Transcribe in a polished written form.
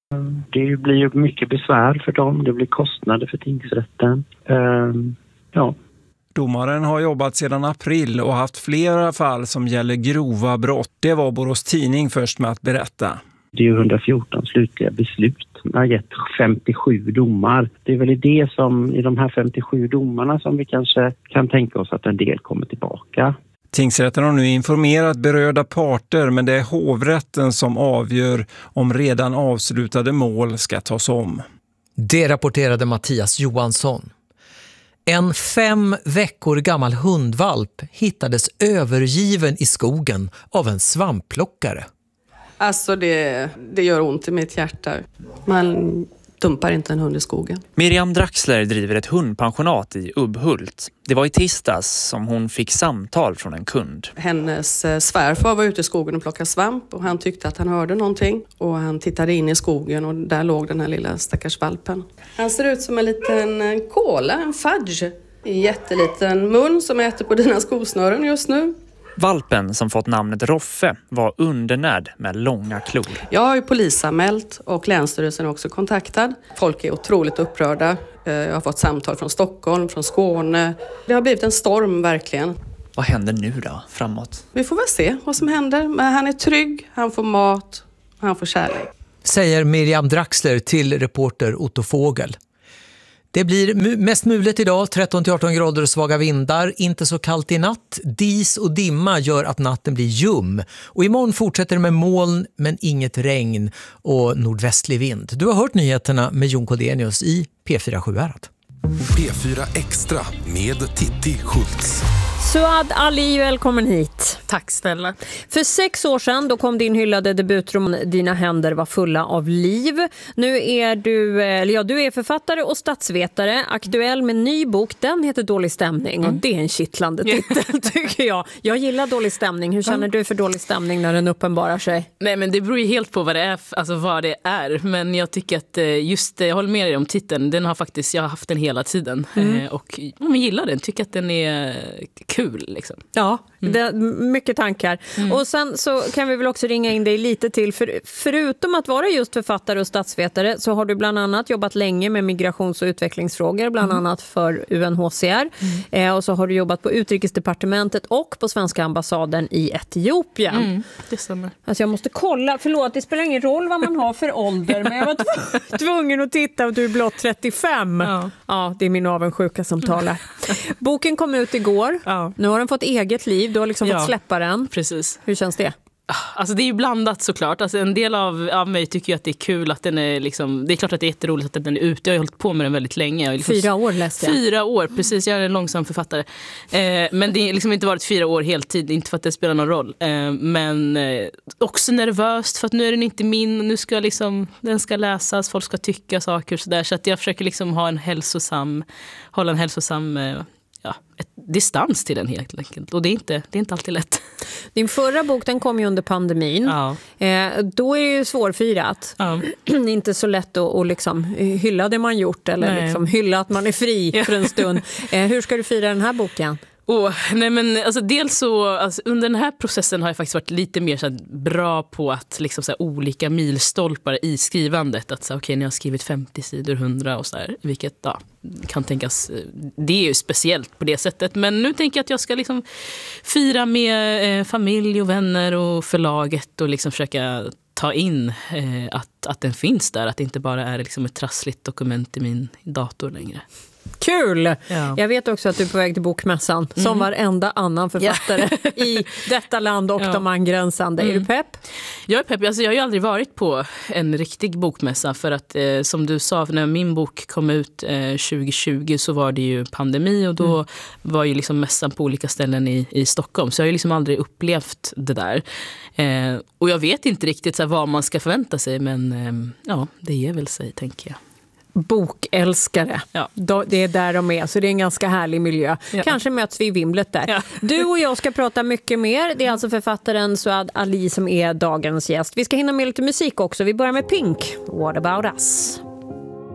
Det blir ju mycket besvär för dem. Det blir kostnader för tingsrätten. Ja. Domaren har jobbat sedan april och haft flera fall som gäller grova brott. Det var Borås Tidning först med att berätta. Det är ju 114 slutliga beslut. Man har gett 57 domar. Det är väl det som i de här 57 domarna som vi kanske kan tänka oss att en del kommer tillbaka. Tingsrätten har nu informerat berörda parter, men det är hovrätten som avgör om redan avslutade mål ska tas om. Det rapporterade Mattias Johansson. En 5 veckor gammal hundvalp hittades övergiven i skogen av en svampplockare. Alltså det gör ont i mitt hjärta. Man dumpar inte en hund i skogen. Miriam Draxler driver ett hundpensionat i Ubbhult. Det var i tisdags som hon fick samtal från en kund. Hennes svärfar var ute i skogen och plockade svamp och han tyckte att han hörde någonting. Och han tittade in i skogen och där låg den här lilla stackars valpen. Han ser ut som en liten kola, en fudge. En jätteliten mun som äter på dina skosnören just nu. Valpen som fått namnet Roffe var undernärd med långa klor. Jag har ju polisanmält och Länsstyrelsen är också kontaktad. Folk är otroligt upprörda. Jag har fått samtal från Stockholm, från Skåne. Det har blivit en storm verkligen. Vad händer nu då framåt? Vi får väl se vad som händer. Men han är trygg, han får mat, han får kärlek. Säger Miriam Draxler till reporter Otto Fågel. Det blir mest mulet idag, 13-18 grader och svaga vindar. Inte så kallt i natt. Dis och dimma gör att natten blir ljum. Och imorgon fortsätter det med moln men inget regn och nordvästlig vind. Du har hört nyheterna med Jon Kodenius i P4 Sjuhärad. P4 Extra med Titti Schultz. Suad Ali, välkommen hit. Tack snälla. För 6 år sedan då kom din hyllade debutroman Dina händer var fulla av liv. Nu är du är författare och statsvetare, aktuell med en ny bok. Den heter Dålig stämning och det är en kittlande titel tycker jag. Jag gillar dålig stämning. Hur känner du för dålig stämning när den uppenbarar sig? Nej, men det beror ju helt på vad det är, alltså vad det är. Men jag tycker att jag håller med dig om titeln. Jag har haft den hela tiden och jag gillar den. Tycker att den är kul liksom. Ja, mycket tankar. Och sen så kan vi väl också ringa in dig lite till. Förutom att vara just författare och statsvetare så har du bland annat jobbat länge med migrations- och utvecklingsfrågor, bland annat för UNHCR. Och så har du jobbat på Utrikesdepartementet och på svenska ambassaden i Etiopien. Det stämmer. Alltså jag måste kolla, förlåt, det spelar ingen roll vad man har för ålder, men jag var tvungen att titta och du är blott 35. Ja, det är min avundsjuka som talar. Boken kom ut igår. Ja. Nu har den fått eget liv. Du har liksom fått släppa den. Precis. Hur känns det? Alltså det är ju blandat såklart. Alltså en del av mig tycker ju att det är kul att den är liksom, det är klart att det är jätteroligt att den är ute. Jag har hållit på med den väldigt länge. Liksom 4 år läste jag. 4 år, precis. Jag är en långsam författare. Men det har liksom inte varit 4 år heltid. Inte för att det spelar någon roll. Men också nervöst för att nu är den inte min. Nu ska den ska läsas. Folk ska tycka saker och sådär. Så att jag försöker liksom hålla en hälsosam ett distans till den helt enkelt. Och det är inte alltid lätt. Din förra bok, den kom ju under pandemin. Ja. Då är det ju svårfirat. Ja. Inte så lätt att liksom hylla det man gjort eller liksom hylla att man är fri för en stund. Hur ska du fira den här boken? Nej men alltså dels så under den här processen har jag faktiskt varit lite mer så bra på att liksom så olika milstolpar i skrivandet, att okej, ni har skrivit 50 sidor, 100 och så där, vilket kan tänkas, det är ju speciellt på det sättet, men nu tänker jag att jag ska liksom fira med familj och vänner och förlaget och liksom försöka ta in att den finns där, att det inte bara är liksom ett trassligt dokument i min dator längre. Kul! Ja. Jag vet också att du är på väg till bokmässan som varenda annan författare i detta land och de angränsande. Är du pepp? Jag är pepp. Alltså, jag har ju aldrig varit på en riktig bokmässa för att som du sa, när min bok kom ut 2020 så var det ju pandemi och då var ju liksom mässan på olika ställen i Stockholm. Så jag har ju liksom aldrig upplevt det där. Och jag vet inte riktigt så här, vad man ska förvänta sig, men det ger väl sig, tänker jag. Bokälskare. Ja. Det är där de är, så det är en ganska härlig miljö. Ja. Kanske möts vi i vimlet där. Ja. Du och jag ska prata mycket mer. Det är alltså författaren Suad Ali som är dagens gäst. Vi ska hinna med lite musik också. Vi börjar med Pink. What about us?